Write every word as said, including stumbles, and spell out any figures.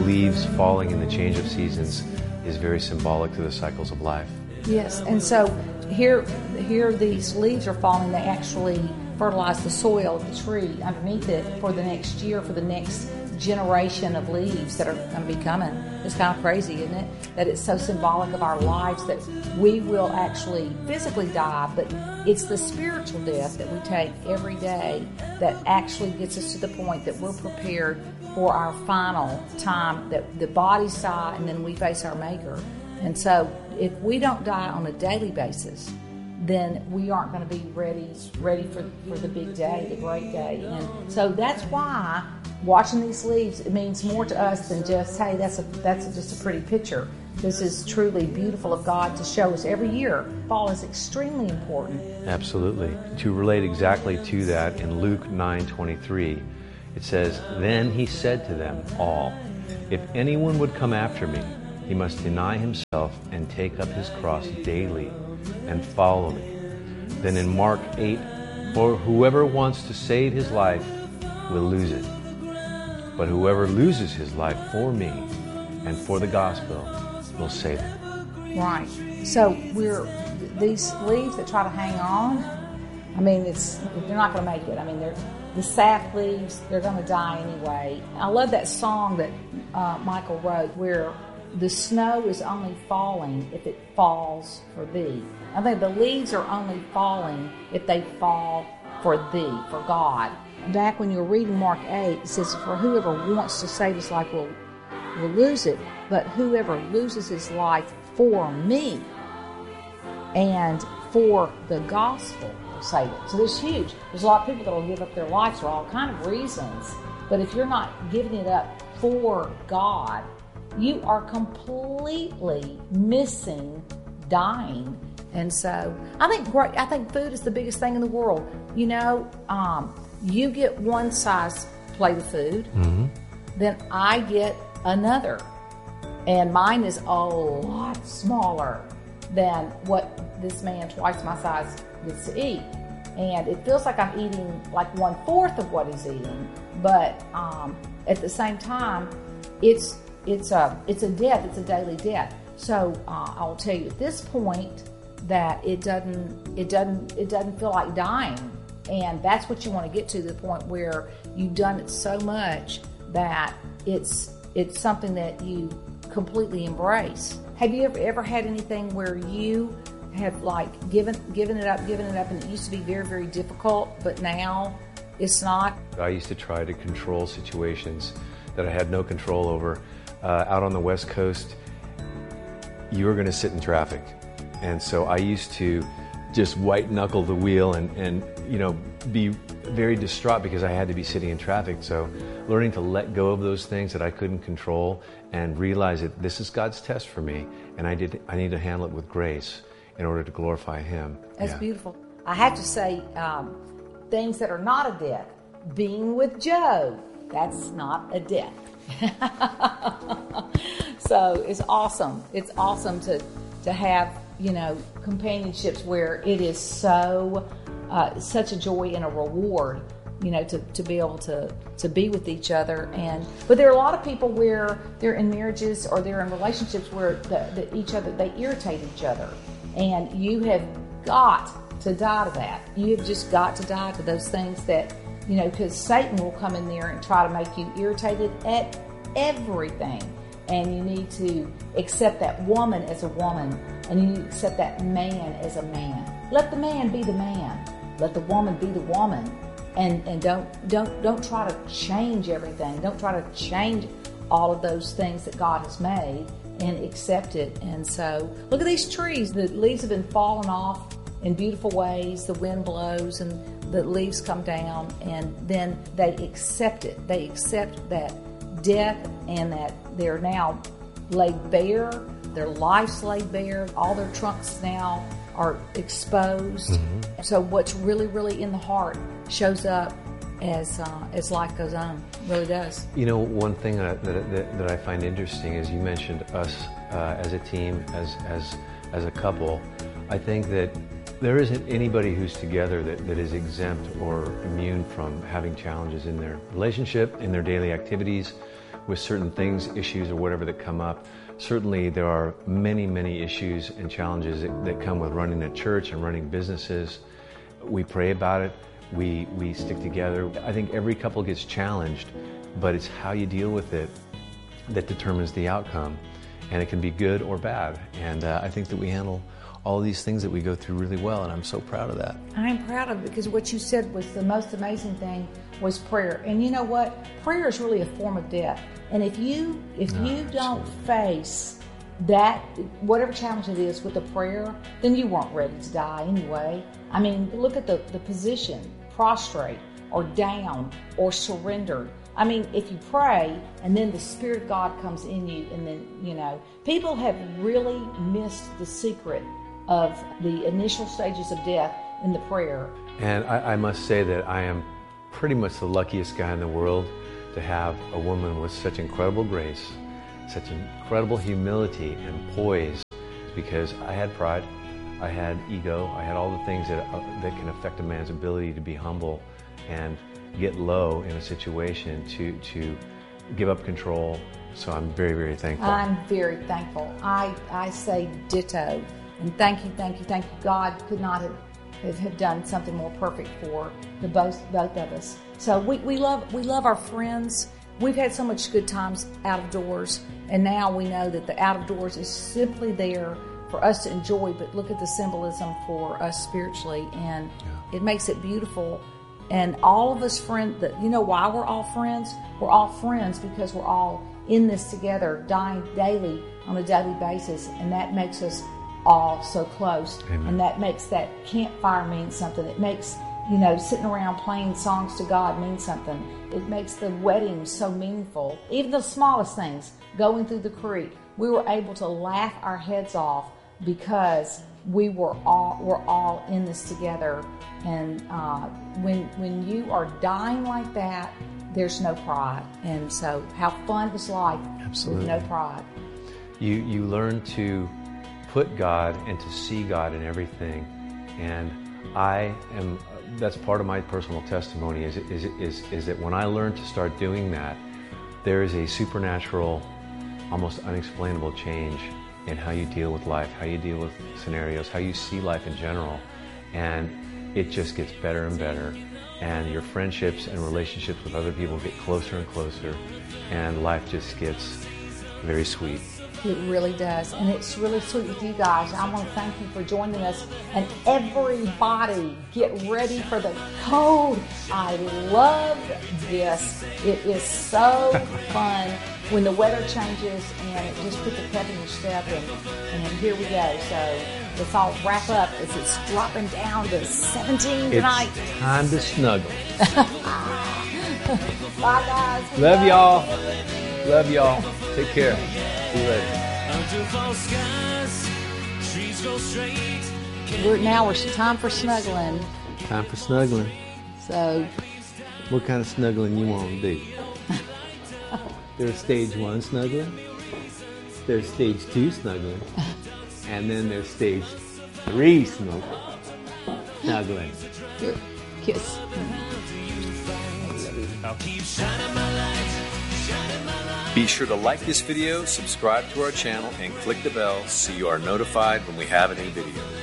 leaves falling in the change of seasons is very symbolic to the cycles of life. Yes, and so here, here these leaves are falling. They actually fertilize the soil of the tree underneath it for the next year, for the next generation of leaves that are going to be coming. It's kind of crazy, isn't it? That it's so symbolic of our lives that we will actually physically die, but it's the spiritual death that we take every day that actually gets us to the point that we're prepared for our final time, that the bodies die and then we face our Maker. And so if we don't die on a daily basis, then we aren't going to be ready ready for, for the big day, the great day. And so that's why watching these leaves, it means more to us than just, hey, that's a, that's just a pretty picture. This is truly beautiful of God to show us every year. Fall is extremely important. Absolutely. To relate exactly to that, in Luke nine twenty-three, it says, "Then he said to them all, if anyone would come after me, he must deny himself and take up his cross daily and follow me." Then in Mark eight, "For whoever wants to save his life will lose it. But whoever loses his life for me and for the gospel will save it." Right. So we're these leaves that try to hang on. I mean, it's they're not going to make it. I mean, they're the sap leaves. They're going to die anyway. I love that song that uh, Michael wrote, where the snow is only falling if it falls for thee. I think the leaves are only falling if they fall for thee, for God. Back when you were reading Mark eight, it says, "For whoever wants to save his life will, will lose it, but whoever loses his life for me and for the gospel will save it." So this is huge. There's a lot of people that will give up their lives for all kind of reasons, but if you're not giving it up for God, you are completely missing dying. And so I think great, I think food is the biggest thing in the world. You know, um, you get one size plate of food, mm-hmm. then I get another. And mine is a lot smaller than what this man twice my size gets to eat. And it feels like I'm eating like one-fourth of what he's eating. But um, at the same time, it's it's a, it's a death. It's a daily death. So uh, I'll tell you at this point that it doesn't it doesn't it doesn't feel like dying. And that's what you want to get to, the point where you've done it so much that it's it's something that you completely embrace. Have you ever ever had anything where you have like given given it up, given it up, and it used to be very, very difficult, but now it's not? I used to try to control situations that I had no control over. Uh, out on the West Coast, you were going to sit in traffic. And so I used to just white knuckle the wheel and, and, you know, be very distraught because I had to be sitting in traffic. So learning to let go of those things that I couldn't control and realize that this is God's test for me, and I did I need to handle it with grace in order to glorify Him. That's yeah. beautiful. I have to say, um, things that are not a death. Being with Joe, that's not a death. So it's awesome. It's awesome to to have, you know, companionships where it is so uh, such a joy and a reward, you know, to, to be able to to be with each other. And but there are a lot of people where they're in marriages or they're in relationships where the, the, each other they irritate each other, and you have got to die to that. You have just got to die to those things that, you know, because Satan will come in there and try to make you irritated at everything. And you need to accept that woman as a woman, and you need to accept that man as a man. Let the man be the man. Let the woman be the woman. And and don't don't don't try to change everything. Don't try to change all of those things that God has made, and accept it. And so look at these trees. The leaves have been falling off in beautiful ways. The wind blows and the leaves come down, and then they accept it. They accept that death, and that they're now laid bare, their life's laid bare, all their trunks now are exposed. Mm-hmm. So what's really, really in the heart shows up as uh, as life goes on. It really does. You know, one thing that, that, that, that I find interesting is you mentioned us uh, as a team, as, as, as a couple. I think that there isn't anybody who's together that, that is exempt or immune from having challenges in their relationship, in their daily activities, with certain things, issues, or whatever that come up. Certainly there are many, many issues and challenges that, that come with running a church and running businesses. We pray about it. We, we stick together. I think every couple gets challenged, but it's how you deal with it that determines the outcome. And it can be good or bad. And uh, I think that we handle all these things that we go through really well, and I'm so proud of that. I'm proud of it because what you said was the most amazing thing was prayer. And you know what? Prayer is really a form of death. And if you if No, you don't absolutely. face that, whatever challenge it is with a prayer, then you weren't ready to die anyway. I mean, look at the, the position, prostrate or down or surrendered. I mean, if you pray and then the Spirit of God comes in you, and then, you know, people have really missed the secret of the initial stages of death in the prayer. And I, I must say that I am pretty much the luckiest guy in the world to have a woman with such incredible grace, such incredible humility and poise, because I had pride, I had ego, I had all the things that, uh, that can affect a man's ability to be humble and get low in a situation, to, to give up control. So I'm very, very thankful. I'm very thankful. I, I say ditto. And thank you, thank you, thank you. God could not have, have, have done something more perfect for the both both of us. So we, we love we love our friends. We've had so much good times out of doors, and now we know that the out of doors is simply there for us to enjoy, but look at the symbolism for us spiritually, and Yeah. it makes it beautiful. And all of us friends, that you know why we're all friends? We're all friends because we're all in this together, dying daily on a daily basis, and that makes us all so close. Amen. And that makes that campfire mean something. It makes, you know, sitting around playing songs to God mean something. It makes the wedding so meaningful. Even the smallest things, going through the creek, we were able to laugh our heads off because we were all we're all in this together. And uh, when when you are dying like that, there's no pride. And so, how fun is life Absolutely. with no pride? You you learn to put God and to see God in everything, and I am. That's part of my personal testimony. Is is is is that when I learned to start doing that, there is a supernatural, almost unexplainable change in how you deal with life, how you deal with scenarios, how you see life in general, and it just gets better and better. And your friendships and relationships with other people get closer and closer, and life just gets very sweet. It really does. And it's really sweet with you guys. I want to thank you for joining us. And everybody, get ready for the cold. I love this. It is so fun when the weather changes and it just puts a pep in your step. And, and here we go. So let's all wrap up as it's dropping down to seventeen tonight. It's time to snuggle. Bye, guys. We Love y'all. you. Love y'all. Take care. See you later. We're, now we're time for snuggling. Time for snuggling. So What kind of snuggling you want to do? There's stage one snuggling. There's stage two snuggling. And then there's stage three snuggling. Snuggling. here, kiss. Be sure to like this video, subscribe to our channel, and click the bell so you are notified when we have a new video.